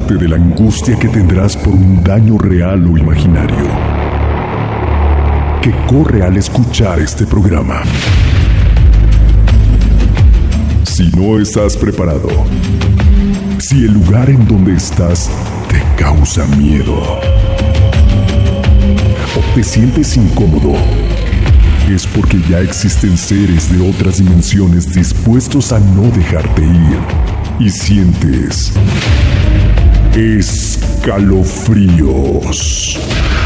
parte de la angustia que tendrás por un daño real o imaginario que corre al escuchar este programa. Si no estás preparado, si el lugar en donde estás te causa miedo o te sientes incómodo, es porque ya existen seres de otras dimensiones dispuestos a no dejarte ir y sientes escalofríos.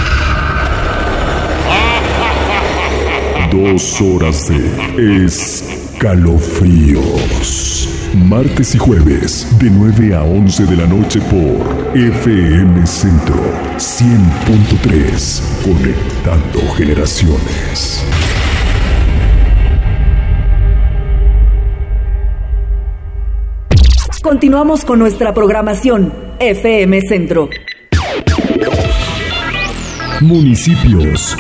2 horas de escalofríos. Martes y jueves, de 9 a 11 de la noche por FM Centro 100.3, conectando generaciones. Continuamos con nuestra programación FM Centro. Municipios.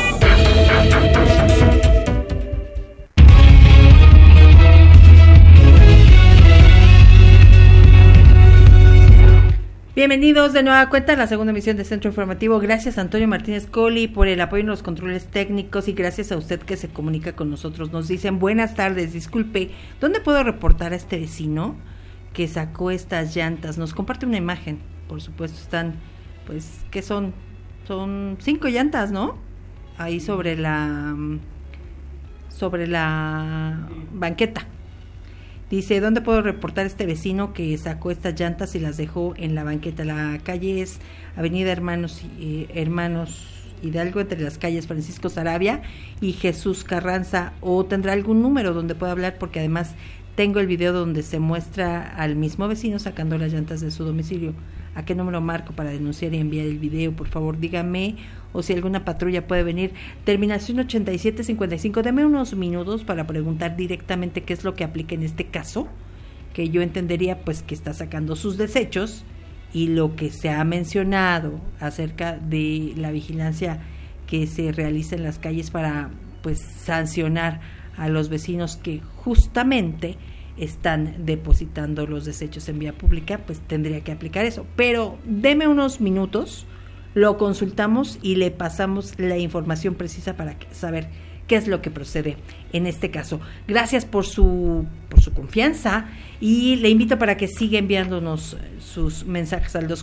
Bienvenidos de nueva cuenta a la segunda emisión de Centro Informativo. Gracias a Antonio Martínez Coli por el apoyo en los controles técnicos y gracias a usted que se comunica con nosotros. Nos dicen buenas tardes, disculpe, ¿dónde puedo reportar a este vecino que sacó estas llantas? Nos comparte una imagen, por supuesto están, pues, ¿qué son? Son 5 llantas, ¿no? Ahí sobre la banqueta. Dice, ¿dónde puedo reportar a este vecino que sacó estas llantas y las dejó en la banqueta? La calle es Avenida Hermanos Hidalgo, entre las calles Francisco Saravia y Jesús Carranza, o tendrá algún número donde pueda hablar, porque además tengo el video donde se muestra al mismo vecino sacando las llantas de su domicilio. ¿A qué número marco para denunciar y enviar el video? Por favor, dígame, o si alguna patrulla puede venir. Terminación 8755. Deme unos minutos para preguntar directamente qué es lo que aplica en este caso, que yo entendería pues que está sacando sus desechos, y lo que se ha mencionado acerca de la vigilancia que se realiza en las calles para pues sancionar a los vecinos que justamente están depositando los desechos en vía pública, pues tendría que aplicar eso. Pero deme unos minutos, lo consultamos y le pasamos la información precisa para saber qué es lo que procede en este caso. Gracias por su confianza y le invito para que siga enviándonos sus mensajes al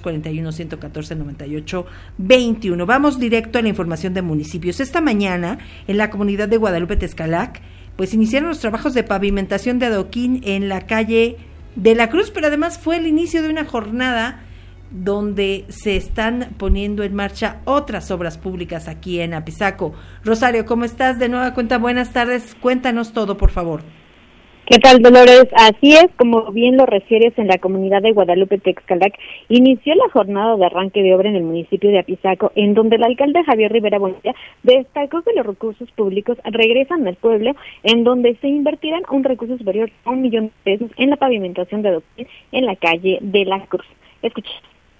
241-114-98-21. Vamos directo a la información de municipios. Esta mañana, en la comunidad de Guadalupe Tezcalac, pues iniciaron los trabajos de pavimentación de adoquín en la calle de la Cruz, pero además fue el inicio de una jornada donde se están poniendo en marcha otras obras públicas aquí en Apizaco. Rosario, ¿cómo estás? De nueva cuenta, buenas tardes, cuéntanos todo, por favor. ¿Qué tal, Dolores? Así es, como bien lo refieres, en la comunidad de Guadalupe Tezcalac inició la jornada de arranque de obra en el municipio de Apizaco, en donde el alcalde Javier Rivera Bonilla destacó que los recursos públicos regresan al pueblo, en donde se invertirán un recurso superior a $1 millón en la pavimentación de adoquín en la calle de la Cruz. Escucha.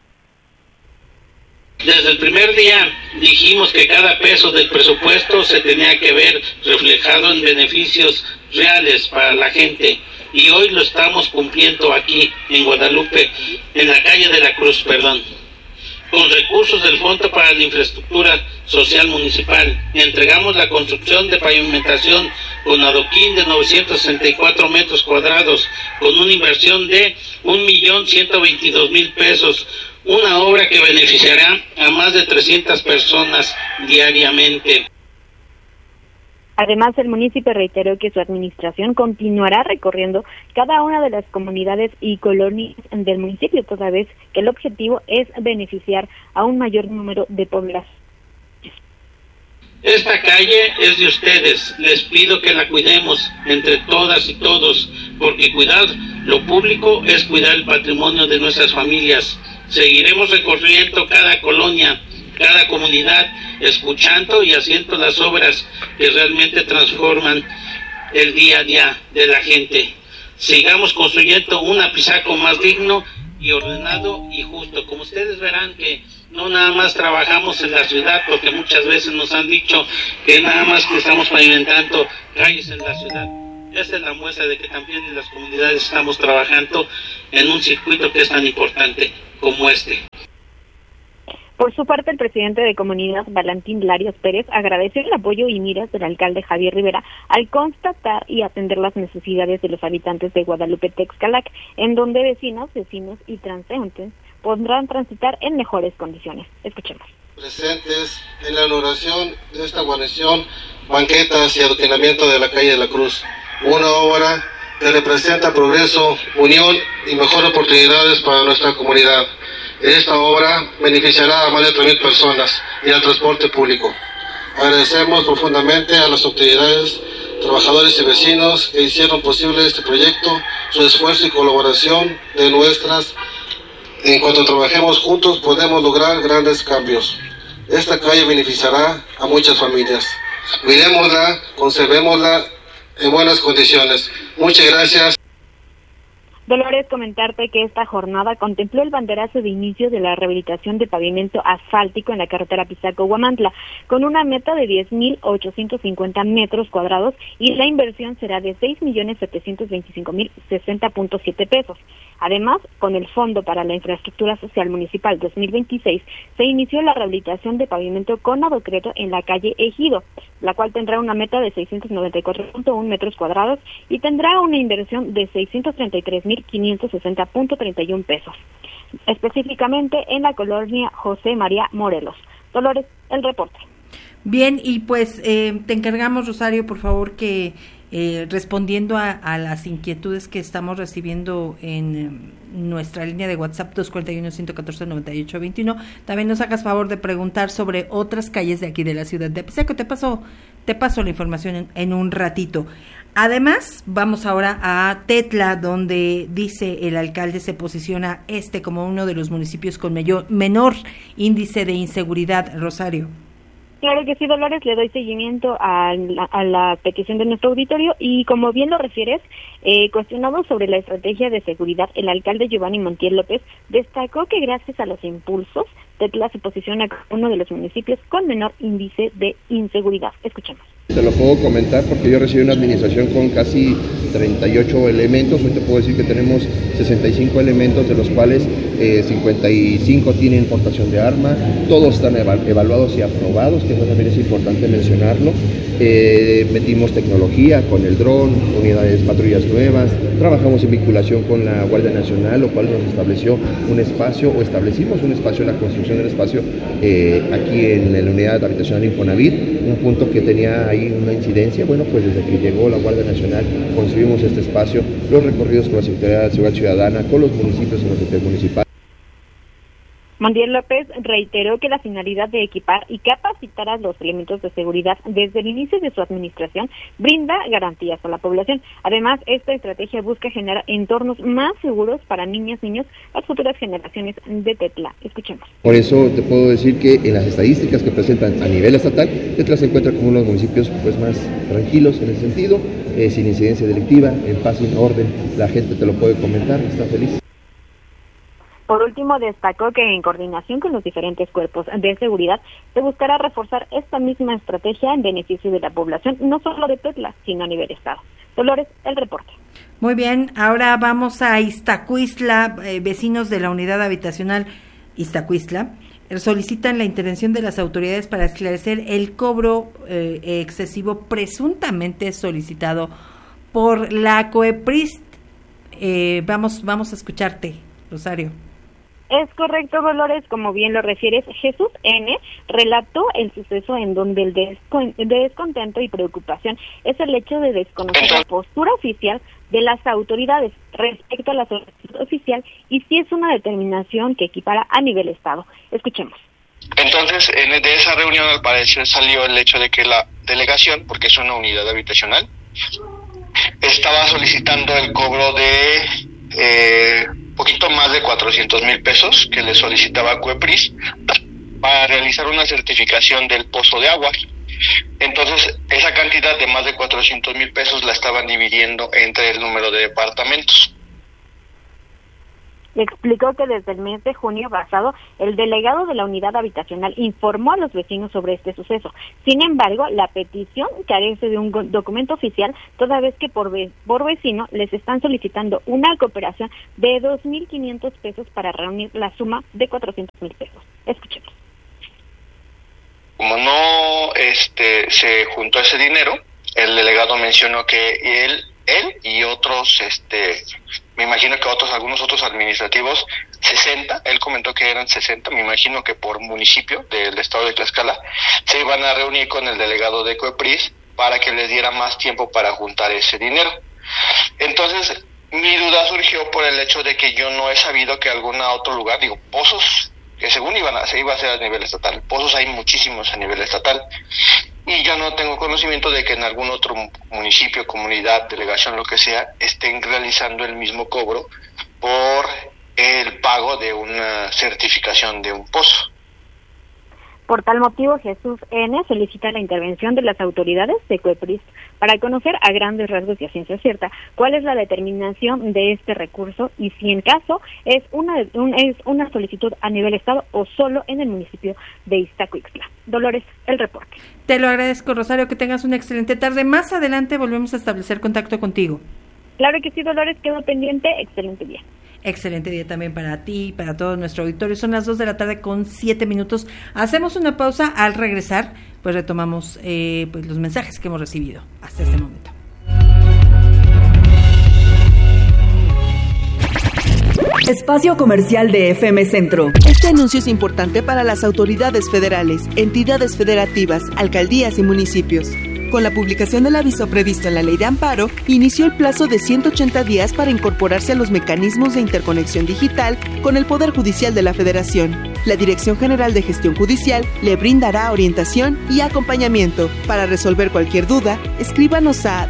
Desde el primer día dijimos que cada peso del presupuesto se tenía que ver reflejado en beneficios reales para la gente, y hoy lo estamos cumpliendo aquí en Guadalupe, en la calle de la Cruz, con recursos del Fondo para la Infraestructura Social Municipal. Entregamos la construcción de pavimentación con adoquín de 964 metros cuadrados, con una inversión de $1,122,000, una obra que beneficiará a más de 300 personas diariamente. Además, el municipio reiteró que su administración continuará recorriendo cada una de las comunidades y colonias del municipio, toda vez que el objetivo es beneficiar a un mayor número de población. Esta calle es de ustedes, les pido que la cuidemos entre todas y todos, porque cuidar lo público es cuidar el patrimonio de nuestras familias. Seguiremos recorriendo cada colonia, cada comunidad, escuchando y haciendo las obras que realmente transforman el día a día de la gente. Sigamos construyendo un Apizaco más digno y ordenado y justo. Como ustedes verán que no nada más trabajamos en la ciudad, porque muchas veces nos han dicho que nada más que estamos pavimentando calles en la ciudad. Esta es la muestra de que también en las comunidades estamos trabajando en un circuito que es tan importante como este. Por su parte, el presidente de comunidad, Valentín Larios Pérez, agradeció el apoyo y miras del alcalde Javier Rivera al constatar y atender las necesidades de los habitantes de Guadalupe Texcalac, en donde vecinos y transeúntes podrán transitar en mejores condiciones. Escuchemos. Presentes en la inauguración de esta guarnición, banquetas y adoquinamiento de la calle de la Cruz, una obra que representa progreso, unión y mejores oportunidades para nuestra comunidad. Esta obra beneficiará a más de 3,000 personas y al transporte público. Agradecemos profundamente a las autoridades, trabajadores y vecinos que hicieron posible este proyecto, su esfuerzo y colaboración de nuestras. En cuanto trabajemos juntos podemos lograr grandes cambios. Esta calle beneficiará a muchas familias. Cuidémosla, conservémosla en buenas condiciones. Muchas gracias. Dolores, comentarte que esta jornada contempló el banderazo de inicio de la rehabilitación de pavimento asfáltico en la carretera Pisaco-Huamantla, con una meta de 10.850 metros cuadrados y la inversión será de 6.725.060.7 pesos. Además, con el Fondo para la Infraestructura Social Municipal 2026, se inició la rehabilitación de pavimento con adocreto en la calle Ejido, la cual tendrá una meta de 694.1 metros cuadrados y tendrá una inversión de 633.560.31 pesos, específicamente en la colonia José María Morelos. Dolores, el reporte. Bien, y pues te encargamos, Rosario, por favor, que respondiendo a las inquietudes que estamos recibiendo en nuestra línea de WhatsApp 241-114-9821, también nos hagas favor de preguntar sobre otras calles de aquí de la ciudad de Apizaco. Te paso la información en un ratito. Además, vamos ahora a Tetla, donde dice el alcalde se posiciona como uno de los municipios con menor índice de inseguridad. Rosario. Claro que sí, Dolores, le doy seguimiento a la petición de nuestro auditorio y como bien lo refieres, cuestionado sobre la estrategia de seguridad, el alcalde Giovanni Montiel López destacó que gracias a los impulsos, Tetla se posiciona como uno de los municipios con menor índice de inseguridad. Escuchemos. Te lo puedo comentar porque yo recibí una administración con casi 38 elementos. Hoy te puedo decir que tenemos 65 elementos, de los cuales 55 tienen portación de arma. Todos están evaluados y aprobados, que eso también es importante mencionarlo. Metimos tecnología con el dron, unidades patrullas nuevas. Trabajamos en vinculación con la Guardia Nacional, lo cual nos establecimos un espacio, la construcción del espacio aquí en la unidad habitacional Infonavit, un punto que tenía ahí una incidencia. Bueno, pues desde que llegó la Guardia Nacional construimos este espacio, los recorridos con la Secretaría de Seguridad Ciudadana, con los municipios y los intermunicipales. Montiel López reiteró que la finalidad de equipar y capacitar a los elementos de seguridad desde el inicio de su administración brinda garantías a la población. Además, esta estrategia busca generar entornos más seguros para niñas, niños, las futuras generaciones de Tetla. Escuchemos. Por eso te puedo decir que en las estadísticas que presentan a nivel estatal, Tetla se encuentra como uno de los municipios más tranquilos en ese sentido, sin incidencia delictiva, en paz y en orden. La gente te lo puede comentar, está feliz. Por último, destacó que en coordinación con los diferentes cuerpos de seguridad se buscará reforzar esta misma estrategia en beneficio de la población, no solo de Tetla, sino a nivel estado. Dolores, el reporte. Muy bien, ahora vamos a Iztacuistla. Vecinos de la unidad habitacional Iztacuistla solicitan la intervención de las autoridades para esclarecer el cobro excesivo presuntamente solicitado por la COEPRIST. Vamos a escucharte, Rosario. Es correcto, Dolores, como bien lo refieres, Jesús N. relató el suceso en donde el descontento y preocupación es el hecho de desconocer la postura oficial de las autoridades respecto a la solicitud oficial y si es una determinación que equipara a nivel Estado. Escuchemos. Entonces, de esa reunión al parecer salió el hecho de que la delegación, porque es una unidad habitacional, estaba solicitando el cobro de poquito más de 400,000 pesos que le solicitaba COEPRIS para realizar una certificación del pozo de agua. Entonces, esa cantidad de más de 400,000 pesos la estaban dividiendo entre el número de departamentos. Le explicó que desde el mes de junio pasado, el delegado de la unidad habitacional informó a los vecinos sobre este suceso. Sin embargo, la petición carece de un documento oficial, toda vez que por vecino les están solicitando una cooperación de 2,500 pesos para reunir la suma de 400,000 pesos. Escuchemos. Como no se juntó ese dinero, el delegado mencionó que él y otros, me imagino que algunos otros administrativos, 60, él comentó que eran 60, me imagino que por municipio del estado de Tlaxcala, se iban a reunir con el delegado de COEPRIS para que les diera más tiempo para juntar ese dinero. Entonces, mi duda surgió por el hecho de que yo no he sabido que algún otro lugar, pozos, que según se iba a hacer a nivel estatal, pozos hay muchísimos a nivel estatal, y yo no tengo conocimiento de que en algún otro municipio, comunidad, delegación, lo que sea, estén realizando el mismo cobro por el pago de una certificación de un pozo. Por tal motivo, Jesús N. solicita la intervención de las autoridades de COEPRIS para conocer a grandes rasgos y a ciencia cierta cuál es la determinación de este recurso y si en caso es una solicitud a nivel estado o solo en el municipio de Iztacuixtla. Dolores, el reporte. Te lo agradezco, Rosario, que tengas una excelente tarde. Más adelante volvemos a establecer contacto contigo. Claro que sí, Dolores, quedo pendiente. Excelente día. Excelente día también para ti y para todo nuestro auditorio. Son las 2:00 con 7 minutos. Hacemos una pausa. Al regresar, pues retomamos los mensajes que hemos recibido hasta este momento. Espacio comercial de FM Centro. Este anuncio es importante para las autoridades federales, entidades federativas, alcaldías y municipios. Con la publicación del aviso previsto en la Ley de Amparo, inició el plazo de 180 días para incorporarse a los mecanismos de interconexión digital con el Poder Judicial de la Federación. La Dirección General de Gestión Judicial le brindará orientación y acompañamiento. Para resolver cualquier duda, escríbanos a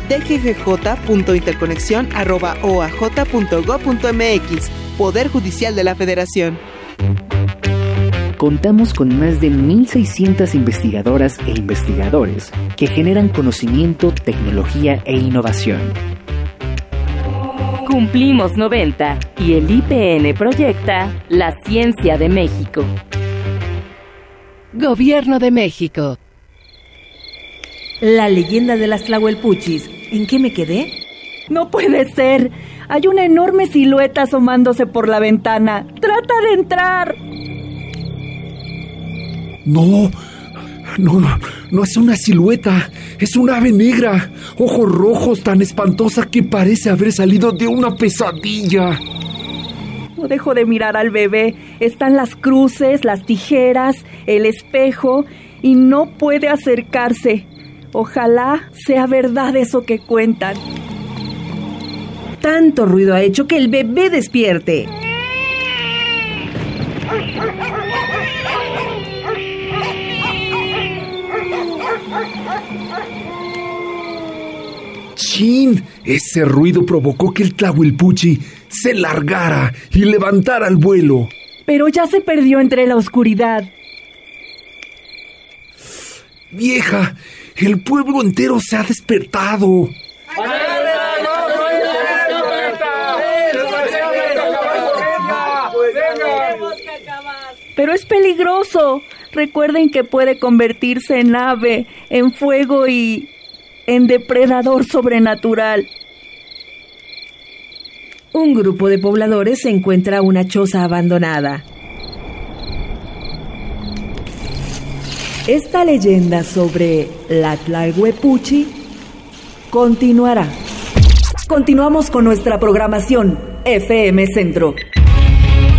dggj.interconexion@oaj.gov.mx. Poder Judicial de la Federación. Contamos con más de 1,600 investigadoras e investigadores que generan conocimiento, tecnología e innovación. Cumplimos 90 y el IPN proyecta la ciencia de México. Gobierno de México. La leyenda de las Tlahuelpuchis. ¿En qué me quedé? No puede ser. Hay una enorme silueta asomándose por la ventana. ¡Trata de entrar! No es una silueta, es una ave negra, ojos rojos, tan espantosa que parece haber salido de una pesadilla. No dejo de mirar al bebé, están las cruces, las tijeras, el espejo y no puede acercarse. Ojalá sea verdad eso que cuentan. Tanto ruido ha hecho que el bebé despierte. ¡Chin! Ese ruido provocó que el Tlahuelpuchi se largara y levantara al vuelo. Pero ya se perdió entre la oscuridad. ¡Vieja! ¡El pueblo entero se ha despertado! Pero es peligroso. Recuerden que puede convertirse en ave, en fuego y en depredador sobrenatural. Un grupo de pobladores encuentra una choza abandonada. Esta leyenda sobre la Tlahuelpuchi continuará. Continuamos con nuestra programación FM Centro.